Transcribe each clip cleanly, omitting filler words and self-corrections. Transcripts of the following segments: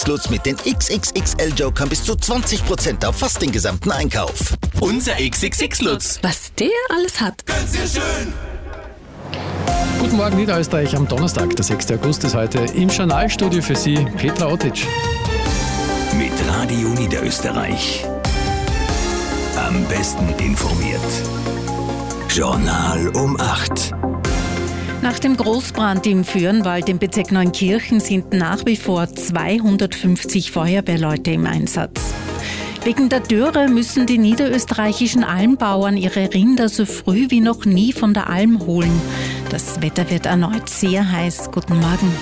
Lutz mit den XXXL-Jokern bis zu 20% auf fast den gesamten Einkauf. Unser XXX-Lutz. Was der alles hat. Ganz sehr schön. Guten Morgen Niederösterreich am Donnerstag, der 6. August ist heute. Im Journalstudio für Sie Petra Otic. Mit Radio Niederösterreich. Am besten informiert. Journal um 8. Nach dem Großbrand im Föhrenwald im Bezirk Neunkirchen sind nach wie vor 250 Feuerwehrleute im Einsatz. Wegen der Dürre müssen die niederösterreichischen Almbauern ihre Rinder so früh wie noch nie von der Alm holen. Das Wetter wird erneut sehr heiß. Guten Morgen.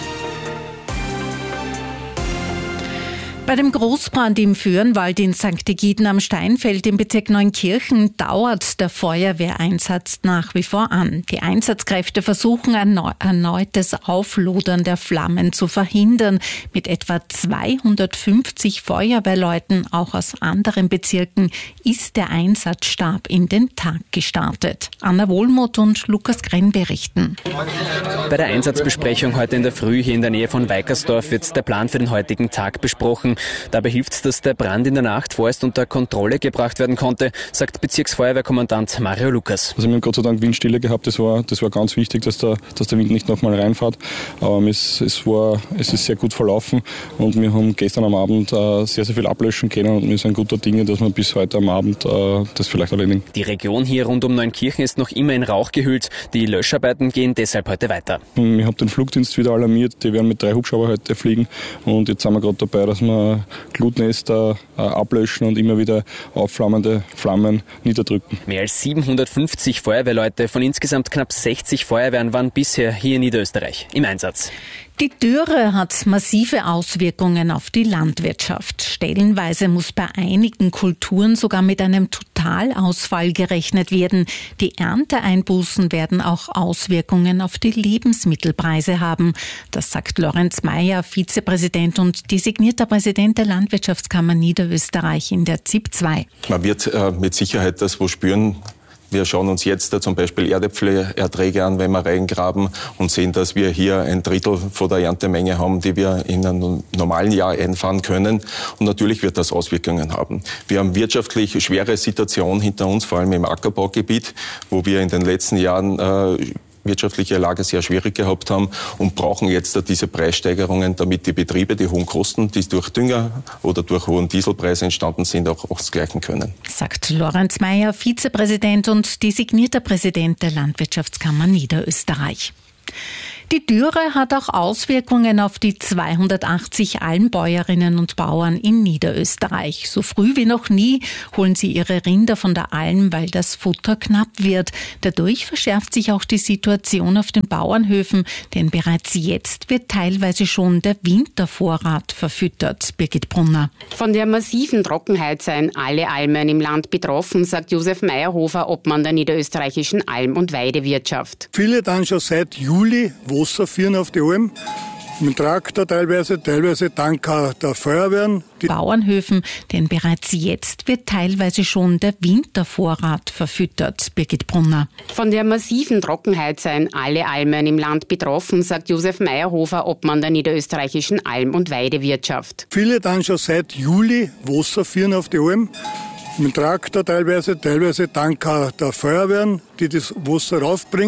Bei dem Großbrand im Föhrenwald in St. Egiden am Steinfeld im Bezirk Neunkirchen dauert der Feuerwehreinsatz nach wie vor an. Die Einsatzkräfte versuchen erneutes Auflodern der Flammen zu verhindern. Mit etwa 250 Feuerwehrleuten, auch aus anderen Bezirken, ist der Einsatzstab in den Tag gestartet. Anna Wohlmuth und Lukas Grenn berichten. Bei der Einsatzbesprechung heute in der Früh hier in der Nähe von Weikersdorf wird der Plan für den heutigen Tag besprochen. Dabei hilft es, dass der Brand in der Nacht vorerst unter Kontrolle gebracht werden konnte, sagt Bezirksfeuerwehrkommandant Mario Lukas. Also wir haben Gott sei Dank Windstille gehabt, das war ganz wichtig, dass der Wind nicht nochmal reinfährt. Aber es ist sehr gut verlaufen und wir haben gestern am Abend sehr, sehr viel ablöschen können und wir sind guter Dinge, dass wir bis heute am Abend das vielleicht erledigen. Die Region hier rund um Neunkirchen ist noch immer in Rauch gehüllt. Die Löscharbeiten gehen deshalb heute weiter. Wir haben den Flugdienst wieder alarmiert, die werden mit 3 Hubschrauber heute fliegen und jetzt sind wir gerade dabei, dass wir Glutnester ablöschen und immer wieder aufflammende Flammen niederdrücken. Mehr als 750 Feuerwehrleute von insgesamt knapp 60 Feuerwehren waren bisher hier in Niederösterreich im Einsatz. Die Dürre hat massive Auswirkungen auf die Landwirtschaft. Stellenweise muss bei einigen Kulturen sogar mit einem Totalausfall gerechnet werden. Die Ernteeinbußen werden auch Auswirkungen auf die Lebensmittelpreise haben. Das sagt Lorenz Mayer, Vizepräsident und designierter Präsident der Landwirtschaftskammer Niederösterreich in der ZIP 2. Man wird mit Sicherheit das wo spüren. Wir schauen uns jetzt zum Beispiel Erdäpfelerträge an, wenn wir reingraben und sehen, dass wir hier 1/3 von der Erntemenge haben, die wir in einem normalen Jahr einfahren können. Und natürlich wird das Auswirkungen haben. Wir haben wirtschaftlich schwere Situation hinter uns, vor allem im Ackerbaugebiet, wo wir in den letzten Jahren wirtschaftliche Lage sehr schwierig gehabt haben und brauchen jetzt diese Preissteigerungen, damit die Betriebe die hohen Kosten, die durch Dünger oder durch hohen Dieselpreise entstanden sind, auch ausgleichen können. Sagt Lorenz Mayer, Vizepräsident und designierter Präsident der Landwirtschaftskammer Niederösterreich. Die Dürre hat auch Auswirkungen auf die 280 Almbäuerinnen und Bauern in Niederösterreich. So früh wie noch nie holen sie ihre Rinder von der Alm, weil das Futter knapp wird. Dadurch verschärft sich auch die Situation auf den Bauernhöfen, denn bereits jetzt wird teilweise schon der Wintervorrat verfüttert. Birgit Brunner. Von der massiven Trockenheit seien alle Almen im Land betroffen, sagt Josef Meyerhofer, Obmann der niederösterreichischen Alm- und Weidewirtschaft. Viele dann schon seit Juli Wasser führen auf die Alm, mit Traktor teilweise Tanker der Feuerwehren. Die Bauernhöfen, denn bereits jetzt wird teilweise schon der Wintervorrat verfüttert. Birgit Brunner. Von der massiven Trockenheit seien alle Almen im Land betroffen, sagt Josef Meyerhofer, Obmann der niederösterreichischen Alm- und Weidewirtschaft. Viele dann schon seit Juli Wasser führen auf die Alm, mit Traktor teilweise Tanker der Feuerwehren, die das Wasser raufbringen.